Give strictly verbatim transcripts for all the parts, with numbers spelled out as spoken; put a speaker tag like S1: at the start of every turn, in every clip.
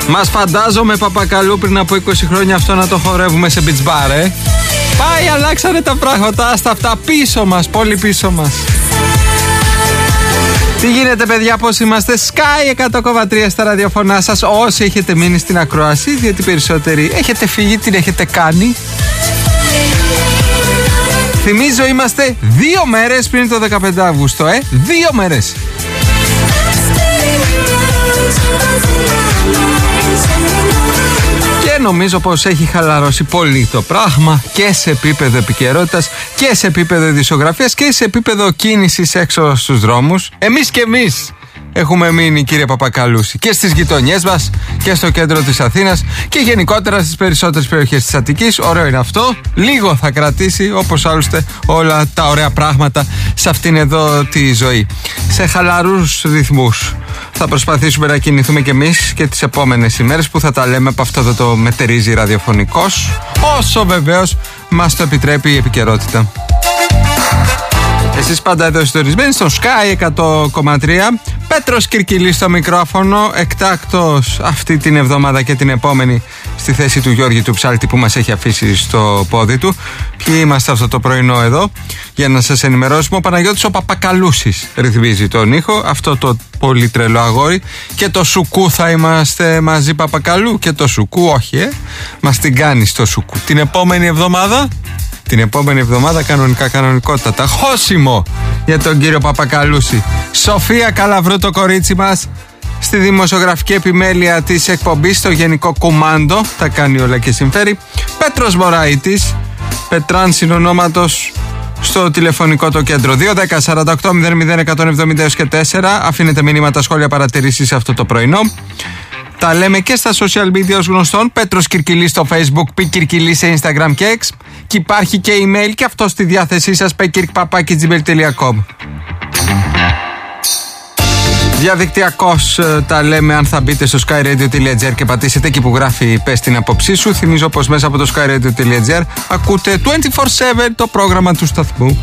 S1: Μας φαντάζομαι Παπακαλού πριν από είκοσι χρόνια αυτό να το χορεύουμε σε beach bar, ε. Πάει, αλλάξανε τα πράγματα, στα αυτά πίσω μας, πολύ πίσω μας. Τι γίνεται παιδιά, πώς είμαστε? Sky εκατό κόμμα τρία στα ραδιοφωνά σας. Όσοι έχετε μείνει στην ακρόαση, γιατί περισσότεροι έχετε φύγει, την έχετε κάνει. Θυμίζω είμαστε δύο μέρες πριν το δεκαπέντε Αυγούστου, ε. Δύο μέρες. Και νομίζω πως έχει χαλαρώσει πολύ το πράγμα και σε επίπεδο επικαιρότητας και σε επίπεδο ειδησιογραφίας και σε επίπεδο κίνησης έξω στους δρόμους. Εμείς και εμείς έχουμε μείνει, κύριε Παπακαλούση, και στις γειτονιές μας και στο κέντρο της Αθήνας και γενικότερα στις περισσότερες περιοχές της Αττικής. Ωραίο είναι αυτό. Λίγο θα κρατήσει, όπως άλλωστε όλα τα ωραία πράγματα σε αυτήν εδώ τη ζωή. Σε χαλαρούς ρυθμούς θα προσπαθήσουμε να κινηθούμε κι εμείς και τις επόμενες ημέρες, που θα τα λέμε από αυτό εδώ το μετερίζει ραδιοφωνικός, όσο βεβαίως μας το επιτρέπει η επικαιρότητα. Εσείς πάντα εδώ συντονισμένοι στο Sky εκατό κόμμα τρία. Πέτρος Κυρκυλής στο μικρόφωνο, εκτάκτος αυτή την εβδομάδα και την επόμενη στη θέση του Γιώργη του Ψάλτη που μας έχει αφήσει στο πόδι του. Ποιοι είμαστε αυτό το πρωινό εδώ για να σας ενημερώσουμε? Ο Παναγιώτης ο Παπακαλούσης ρυθμίζει τον ήχο, αυτό το πολύ τρελό αγόρι. Και το σουκού θα είμαστε μαζί, Παπακαλού? Και το σουκού όχι, ε. Μας την κάνει στο σουκού. Την επόμενη εβδομάδα Την επόμενη εβδομάδα κανονικά κανονικότατα. Χώσιμο για τον κύριο Παπακαλούση. Σοφία Καλαβρού το κορίτσι μας στη δημοσιογραφική επιμέλεια της εκπομπής, στο γενικό κουμάντο. Τα κάνει όλα και συμφέρει. Πέτρος Μωραΐτης, Πετράν συνονόματος, στο τηλεφωνικό το κέντρο. Δύο δέκα σαράντα οκτώ μηδέν μηδέν εκατόν εβδομήντα έως και τέσσερα. Αφήνετε μηνύματα, σχόλια, παρατηρήσεις αυτό το πρωινό. Τα λέμε και στα social media ως γνωστόν. Πέτρος Κυρκυλής στο Facebook, Π Κυρκυλής σε Instagram και X. Και υπάρχει και email και αυτό στη διάθεσή σας, πεκυρκ παπάκι τζιμέιλ τελεία κομ. Διαδικτυακώς τα λέμε αν θα μπείτε στο skyradio τελεία gr και πατήσετε εκεί που γράφει «Πες την άποψή σου». Θυμίζω πως μέσα από το skyradio τελεία gr ακούτε είκοσι τέσσερις επτά το πρόγραμμα του σταθμού.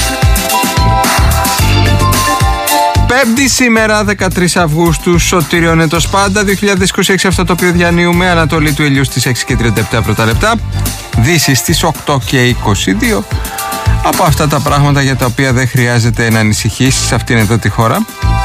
S1: Πέμπτη σήμερα, δεκατρείς Αυγούστου, Σωτήριον έτος πάντα, δύο χιλιάδες είκοσι έξι, αυτό το οποίο διανύουμε. Ανατολή του ηλιού στις έξι και τριάντα επτά πρώτα λεπτά, Δύση στις οκτώ και είκοσι δύο. Από αυτά τα πράγματα για τα οποία δεν χρειάζεται να ανησυχείς σε αυτήν εδώ τη χώρα.